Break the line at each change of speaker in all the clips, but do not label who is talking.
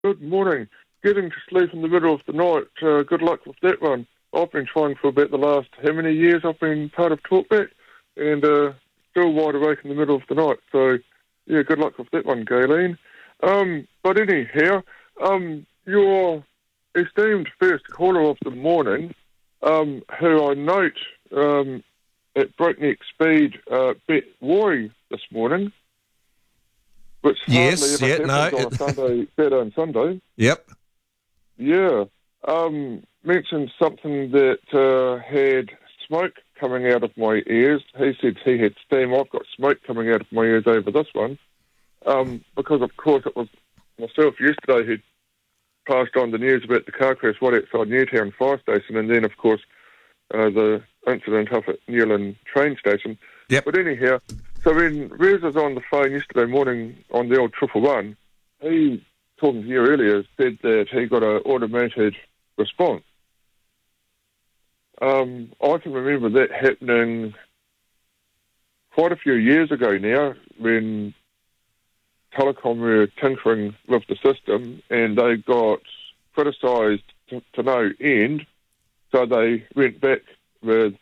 Good morning. Getting to sleep in the middle of the night. Good luck with that one. I've been trying for about the last how many years I've been part of Talkback, and still wide awake in the middle of the night. So, yeah, good luck with that one, Gayleen. But anyhow, your esteemed first caller of the morning, who I note at breakneck speed bet Roy this morning, which
Yes,
hardly ever happens on a Saturday and Sunday.
Yep.
Yeah. Mentioned something that had smoke coming out of my ears. He said he had steam. I've got smoke coming out of my ears over this one. Because, of course, it was myself yesterday who passed on the news about the car crash right outside Newtown Fire Station, and then, of course, the incident up at Newland train station.
Yep.
But anyhow, so when Rez was on the phone yesterday morning on the old 111, he, talking to you earlier, said that he got an automated response. I can remember that happening quite a few years ago now when Telecom were tinkering with the system and they got criticised to no end. So they went back with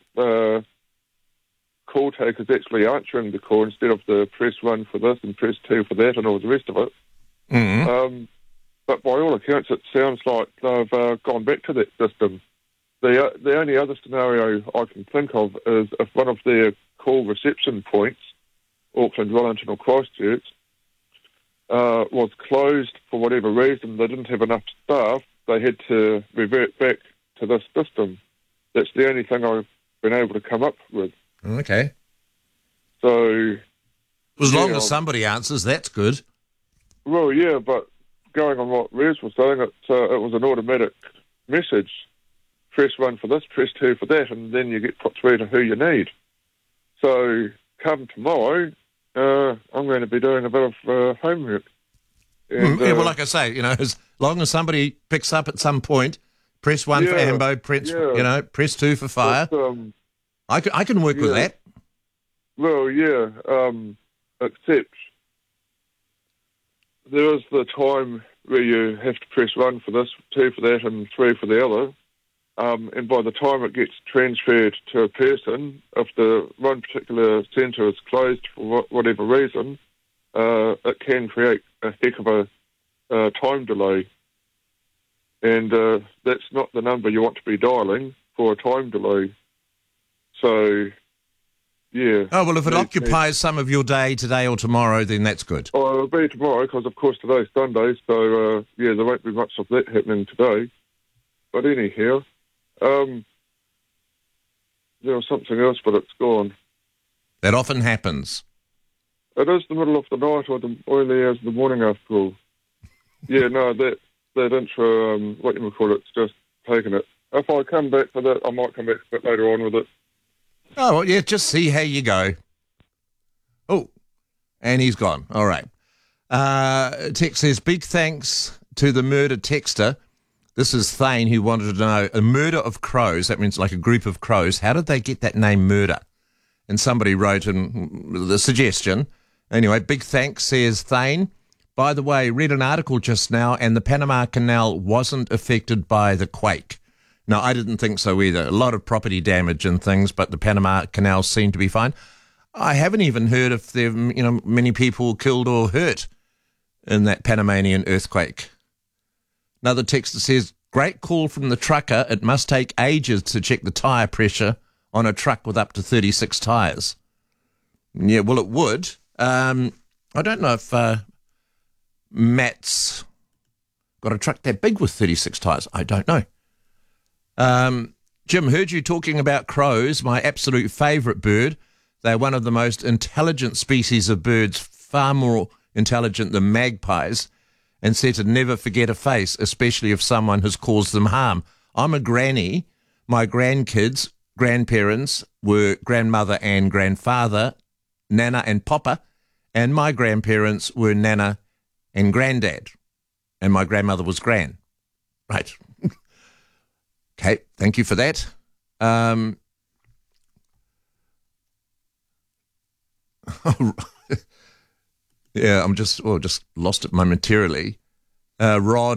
call takers actually answering the call instead of the press 1 for this and press 2 for that and all the rest of it.
Mm-hmm.
But by all accounts, it sounds like they've gone back to that system. The only other scenario I can think of is if one of their call reception points, Auckland, Wellington or Christchurch, was closed for whatever reason. They didn't have enough staff. They had to revert back to this system. That's the only thing I've been able to come up with.
Okay.
So,
As long as somebody answers, that's good.
Well, yeah, but going on what Rez was saying, it was an automatic message. Press 1 for this, press 2 for that, and then you get put through to who you need. So, come tomorrow, I'm going to be doing a bit of homework. And,
well, like I say, as long as somebody picks up at some point, press 1 for ambo, press 2 for fire. But, I can work with that.
Well, yeah, except there is the time where you have to press 1 for this, 2 for that, and 3 for the other. And by the time it gets transferred to a person, if the one particular centre is closed for whatever reason, it can create a heck of a time delay. And that's not the number you want to be dialing for a time delay. So, yeah.
Oh, well, if it occupies some of your day today or tomorrow, then that's good.
Oh, it'll be tomorrow because, of course, today's Sunday. So, there won't be much of that happening today. But anyhow, there was something else, but it's gone.
That often happens.
It is the middle of the night or the early hours of the morning after all. Yeah, no, that intro, what you would call it's just taken it. If I come back for that, I might come back a bit later on with it.
Oh, well, yeah, just see how you go. Oh, and he's gone. All right. Text says, big thanks to the murder texter. This is Thane who wanted to know, a murder of crows, that means like a group of crows, how did they get that name murder? And somebody wrote in the suggestion. Anyway, big thanks, says Thane. By the way, read an article just now, and the Panama Canal wasn't affected by the quake. No, I didn't think so either. A lot of property damage and things, but the Panama Canal seemed to be fine. I haven't even heard if there many people killed or hurt in that Panamanian earthquake. Another texter says, great call from the trucker. It must take ages to check the tyre pressure on a truck with up to 36 tyres. Yeah, well, it would. I don't know if Matt's got a truck that big with 36 tyres. I don't know. Jim, heard you talking about crows, my absolute favourite bird. They're one of the most intelligent species of birds, far more intelligent than magpies, and said to never forget a face, especially if someone has caused them harm. I'm a granny. My grandkids, grandparents were grandmother and grandfather, Nana and Papa, and my grandparents were Nana and Granddad, and my grandmother was Gran. Right. Okay, thank you for that. Yeah, I'm just lost it momentarily. Rod